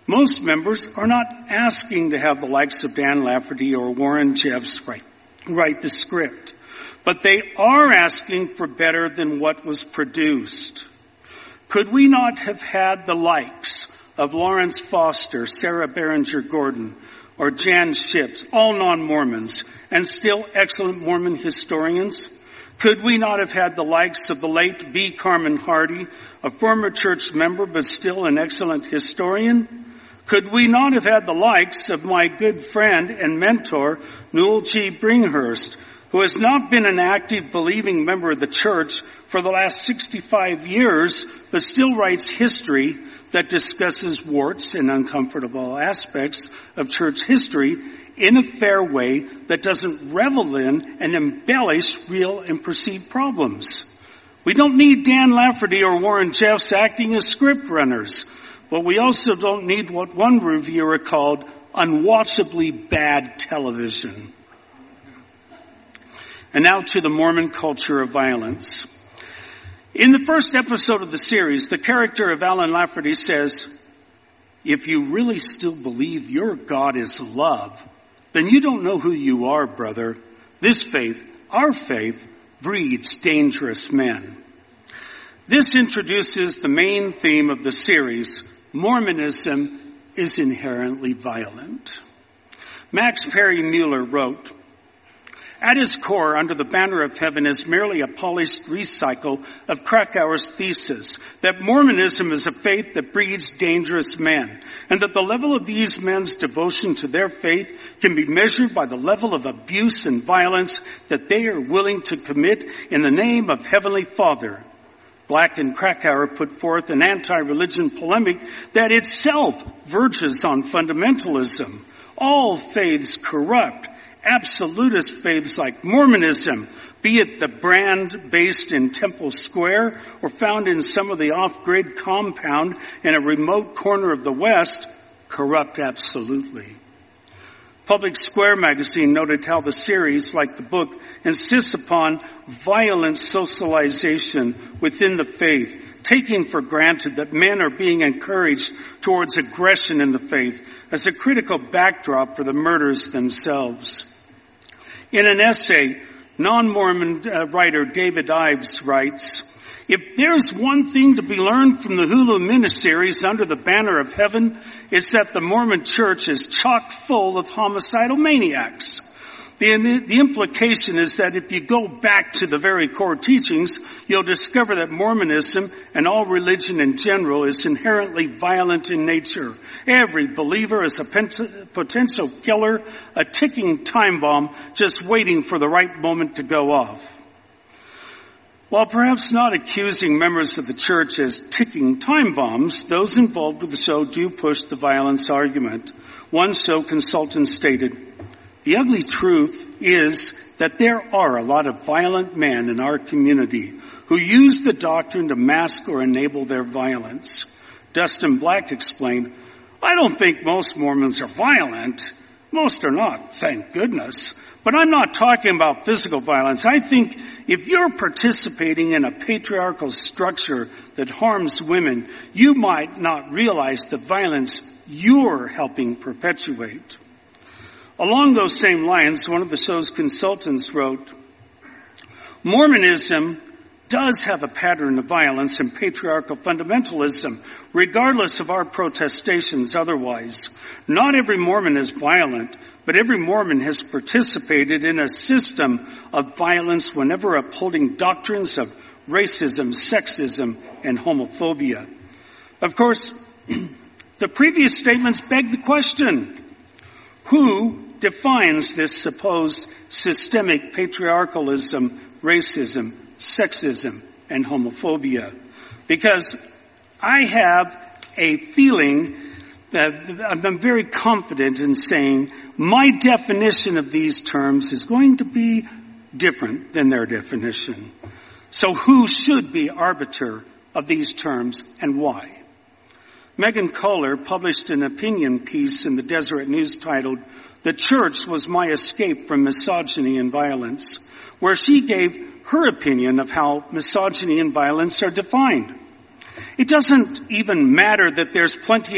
Most members are not asking to have the likes of Dan Lafferty or Warren Jeffs write the script, but they are asking for better than what was produced. Could we not have had the likes of Lawrence Foster, Sarah Berenger Gordon, or Jan Ships, all non-Mormons, and still excellent Mormon historians? Could we not have had the likes of the late B. Carmen Hardy, a former church member but still an excellent historian? Could we not have had the likes of my good friend and mentor, Newell G. Bringhurst, who has not been an active believing member of the church for the last 65 years, but still writes history that discusses warts and uncomfortable aspects of church history in a fair way that doesn't revel in and embellish real and perceived problems. We don't need Dan Lafferty or Warren Jeffs acting as script runners, but we also don't need what one reviewer called unwatchably bad television. And now to the Mormon culture of violence. In the first episode of the series, the character of Alan Lafferty says, "If you really still believe your God is love, then you don't know who you are, brother. This faith, our faith, breeds dangerous men." This introduces the main theme of the series. Mormonism is inherently violent. Max Perry Mueller wrote, "At its core, under the banner of heaven, is merely a polished recycle of Krakauer's thesis that Mormonism is a faith that breeds dangerous men, and that the level of these men's devotion to their faith can be measured by the level of abuse and violence that they are willing to commit in the name of Heavenly Father." Black and Krakauer put forth an anti-religion polemic that itself verges on fundamentalism. All faiths corrupt. Absolutist faiths like Mormonism, be it the brand based in Temple Square or found in some of the off-grid compound in a remote corner of the West, corrupt absolutely. Public Square magazine noted how the series, like the book, insists upon violent socialization within the faith, taking for granted that men are being encouraged towards aggression in the faith as a critical backdrop for the murders themselves. In an essay, non-Mormon writer David Ives writes, "If there's one thing to be learned from the Hulu miniseries Under the Banner of Heaven, it's that the Mormon church is chock full of homicidal maniacs. The implication is that if you go back to the very core teachings, you'll discover that Mormonism and all religion in general is inherently violent in nature. Every believer is a potential killer, a ticking time bomb just waiting for the right moment to go off." While perhaps not accusing members of the church as ticking time bombs, those involved with the show do push the violence argument. One show consultant stated, "The ugly truth is that there are a lot of violent men in our community who use the doctrine to mask or enable their violence." Dustin Black explained, "I don't think most Mormons are violent. Most are not, thank goodness. But I'm not talking about physical violence. I think if you're participating in a patriarchal structure that harms women, you might not realize the violence you're helping perpetuate." Along those same lines, one of the show's consultants wrote, "Mormonism does have a pattern of violence and patriarchal fundamentalism, regardless of our protestations otherwise. Not every Mormon is violent, but every Mormon has participated in a system of violence whenever upholding doctrines of racism, sexism, and homophobia." Of course, the previous statements beg the question, who defines this supposed systemic patriarchalism, racism, sexism, and homophobia? Because I have a feeling that I'm very confident in saying my definition of these terms is going to be different than their definition. So who should be arbiter of these terms and why? Megan Kohler published an opinion piece in the Deseret News titled, "The Church Was My Escape from Misogyny and Violence," where she gave her opinion of how misogyny and violence are defined. It doesn't even matter that there's plenty